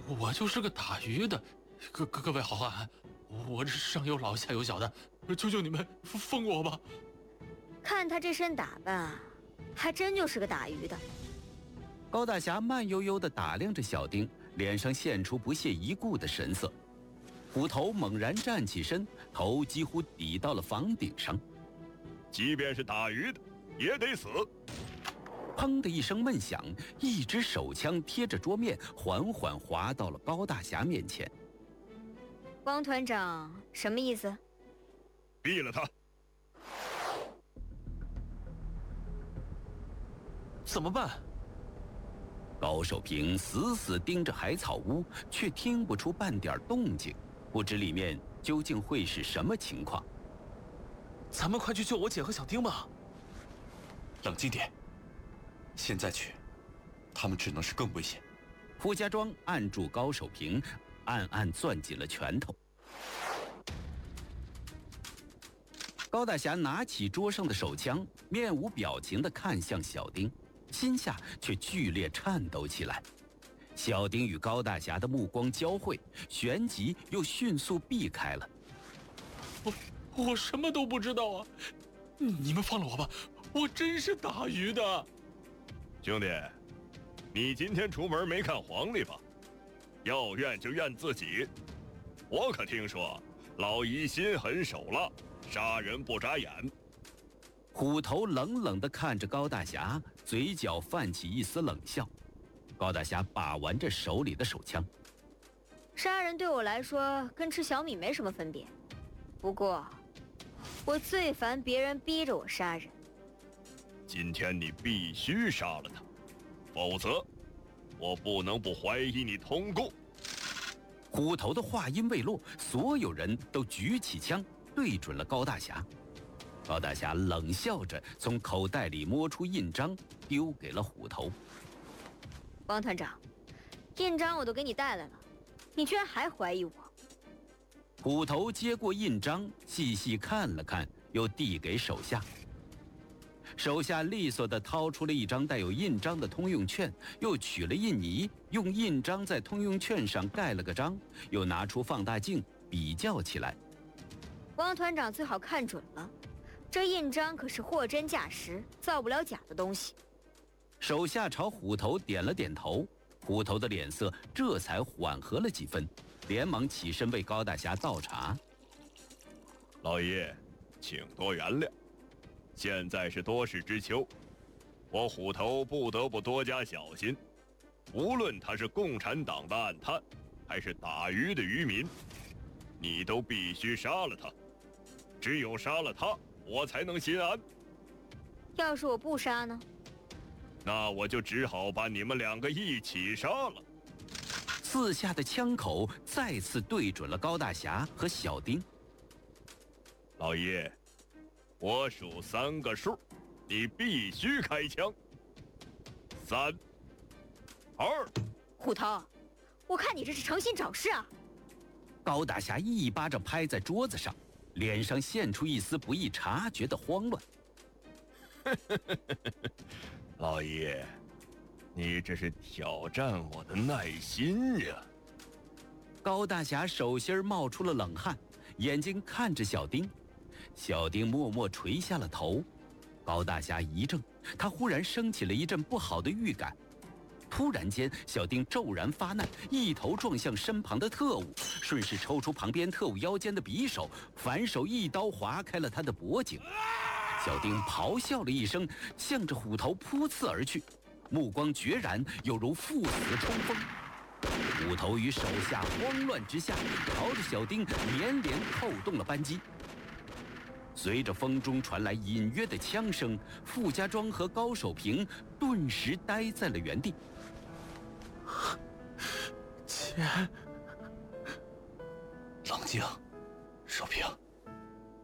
我就是个打鱼的，各位好汉，我这上有老下有小的，求求你们放我吧。 看他这身打扮啊，还真就是个打鱼的。 高大侠慢悠悠地打量着小丁，脸上现出不屑一顾的神色。虎头猛然站起身，头几乎抵到了房顶上。 即便是打鱼的，也得死！ 砰的一声闷响，一支手枪贴着桌面，缓缓滑到了高大侠面前。 汪团长，什么意思？ 毙了他！ 怎么办？ 高守平死死盯着海草屋，却听不出半点动静，不知里面究竟会是什么情况。 咱们快去救我姐和小丁吧！ 冷静点，现在去，他们只能是更危险。 傅家庄按住高守平，暗暗攥紧了拳头。高大侠拿起桌上的手枪，面无表情地看向小丁，心下却剧烈颤抖起来。小丁与高大侠的目光交汇，旋即又迅速避开了。 我什么都不知道啊！你们放了我吧，我真是打鱼的。 兄弟，你今天出门没看黄历吧？要怨就怨自己。我可听说老姨心狠手辣，杀人不眨眼。 虎头冷冷地看着高大侠，嘴角泛起一丝冷笑。高大侠把玩着手里的手枪。 杀人对我来说跟吃小米没什么分别，不过我最烦别人逼着我杀人。 今天你必须杀了他，否则我不能不怀疑你通共。 虎头的话音未落，所有人都举起枪对准了高大侠。高大侠冷笑着从口袋里摸出印章，丢给了虎头。 汪团长，印章我都给你带来了，你居然还怀疑我？ 虎头接过印章，细细看了看，又递给手下。手下利索地掏出了一张带有印章的通用券，又取了印泥，用印章在通用券上盖了个章，又拿出放大镜比较起来。 汪团长最好看准了，这印章可是货真价实，造不了假的东西。 手下朝虎头点了点头，虎头的脸色这才缓和了几分，连忙起身为高大侠倒茶。 老爷，请多原谅，现在是多事之秋，我虎头不得不多加小心。无论他是共产党的暗探，还是打鱼的渔民，你都必须杀了他。只有杀了他，我才能心安。 要是我不杀呢？ 那我就只好把你们两个一起杀了。 四下的枪口再次对准了高大侠和小丁。 老爷，我数3个数，你必须开枪。3、2。 虎头，我看你这是诚心找事啊！ 高大侠一巴掌拍在桌子上，脸上现出一丝不易察觉的慌乱。 老爷，你这是挑战我的耐心呀！ 高大侠手心冒出了冷汗，眼睛看着小丁。小丁默默垂下了头。高大侠一怔，他忽然升起了一阵不好的预感。突然间，小丁骤然发难，一头撞向身旁的特务，顺势抽出旁边特务腰间的匕首，反手一刀划开了他的脖颈。小丁咆哮了一声，向着虎头扑刺而去，目光决然，有如赴死冲锋。虎头与手下慌乱之下，朝着小丁连连扣动了扳机。随着风中传来隐约的枪声，傅家庄和高守平顿时呆在了原地。 姐， 冷静，守平。